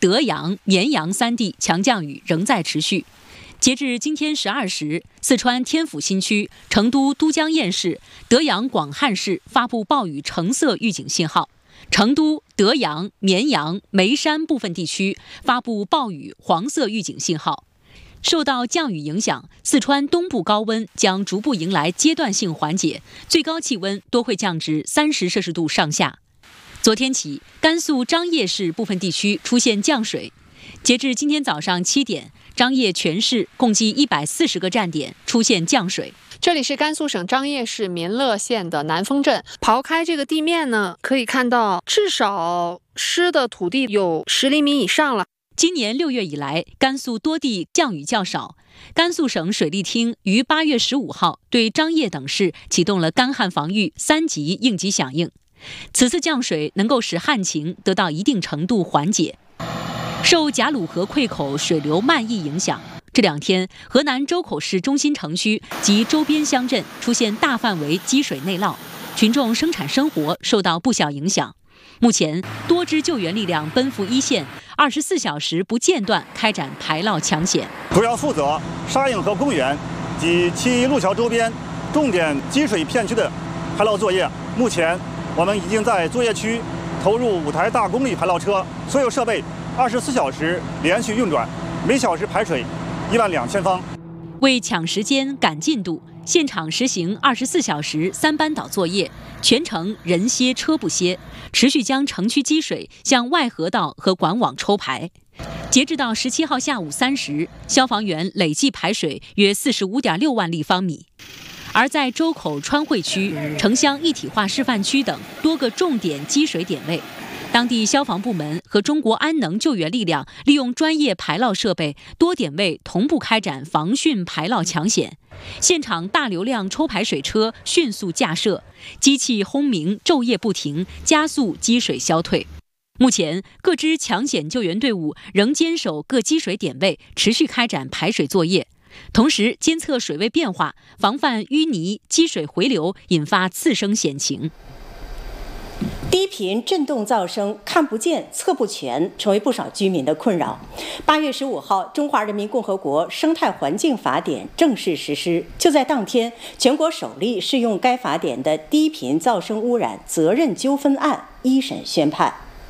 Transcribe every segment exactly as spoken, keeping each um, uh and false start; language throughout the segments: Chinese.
德阳、绵阳三地强降雨仍在持续。截至今天十二时，四川天府新区、成都都江堰市、德阳广汉市发布暴雨橙色预警信号，成都、德阳、绵阳、眉山部分地区发布暴雨黄色预警信号。受到降雨影响，四川东部高温将逐步迎来阶段性缓解，最高气温多会降至三十摄氏度上下。昨天起，甘肃张掖市部分地区出现降水。截至今天早上七点，张掖全市共计一百四十个站点出现降水。 这里是甘肃省张掖市民乐县的南丰镇，刨开这个地面呢，可以看到至少湿的土地有十厘米以上了。 今年六月以来，甘肃多地降雨较少。甘肃省水利厅于八月十五号对张掖等市启动了干旱防御三级应急响应。此次降水能够使旱情得到一定程度缓解。受贾鲁河溃口水流漫溢影响，这两天河南周口市中心城区及周边乡镇出现大范围积水内涝，群众生产生活受到不小影响。目前，多支救援力量奔赴一线，二十四小时不间断开展排涝抢险。 主要负责沙映河公园及其路桥周边重点积水片区的排涝作业。目前，我们已经在作业区投入五台大功率排涝车，所有设备二十四小时连续运转，每小时排水一万两千方。 为抢时间、赶进度，现场实行二十四小时三班倒作业，全程人歇车不歇，持续将城区积水向外河道和管网抽排。截至到十七号下午三时，消防员累计排水约四十五点六万立方米。而在周口川汇区、城乡一体化示范区等多个重点积水点位，当地消防部门和中国安能救援力量利用专业排涝设备，多点位同步开展防汛排涝抢险。现场大流量抽排水车迅速架设，机器轰鸣昼夜不停，加速积水消退。目前，各支抢险救援队伍仍坚守各积水点位，持续开展排水作业，同时监测水位变化，防范淤泥积水回流引发次生险情。 低频震动噪声看不见测不全，成为不少居民的困扰。八月十五号，《中华人民共和国生态环境法典》正式实施。就在当天，全国首例适用该法典的低频噪声污染责任纠纷案一审宣判。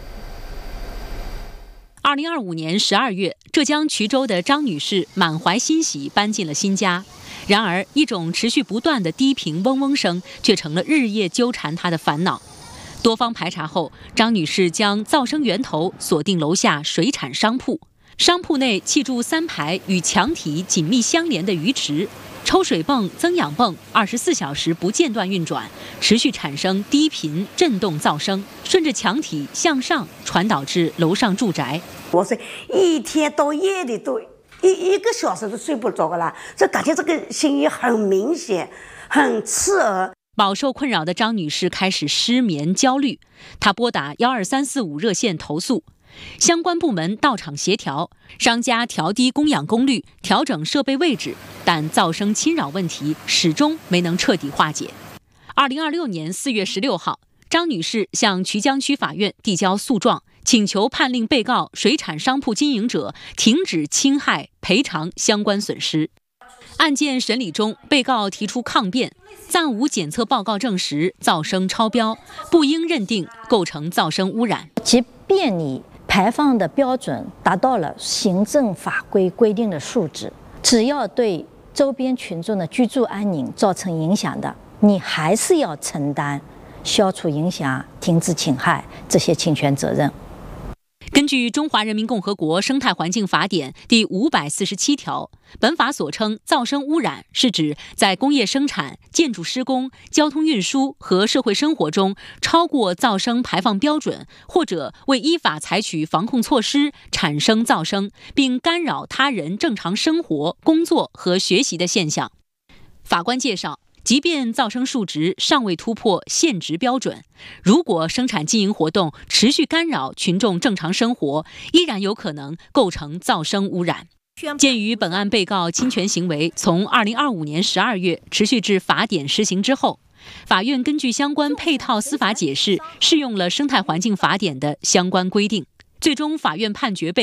二零二五年十二月，浙江衢州的张女士满怀欣喜搬进了新家。然而，一种持续不断的低频嗡嗡声却成了日夜纠缠她的烦恼。多方排查后，张女士将噪声源头锁定楼下水产商铺。商铺内砌筑三排与墙体紧密相连的鱼池，抽水泵、增氧泵二十四小时不间断运转，持续产生低频震动噪声，顺着墙体向上传导至楼上住宅。 我是一天到夜的都一一个小时都睡不着了，这感觉这个声音很明显，很刺耳。 饱受困扰的张女士开始失眠焦虑，她拨打幺二三四五热线投诉，相关部门到场协调，商家调低供氧功率，调整设备位置，但噪声侵扰问题始终没能彻底化解。二零二六年四月十六号，张女士向衢江区法院递交诉状，请求判令被告水产商铺经营者停止侵害，赔偿相关损失。案件审理中，被告提出抗辩，暂无检测报告证实噪声超标，不应认定构成噪声污染。 即便你排放的标准达到了行政法规规定的数值，只要对周边群众的居住安宁造成影响的，你还是要承担消除影响、停止侵害这些侵权责任。 根据《中华人民共和国生态环境法典》第五百四十七条，本法所称噪声污染，是指在工业生产、建筑施工、交通运输和社会生活中超过噪声排放标准，或者未依法采取防控措施产生噪声，并干扰他人正常生活、工作和学习的现象。法官介绍，即便噪声数值尚未突破限值标准，如果生产经营活动持续干扰群众正常生活，依然有可能构成噪声污染。鉴于本案被告侵权行为从二零二五年十二月持续至法典施行之后，法院根据相关配套司法解释，适用了生态环境法典的相关规定。最终，法院判决被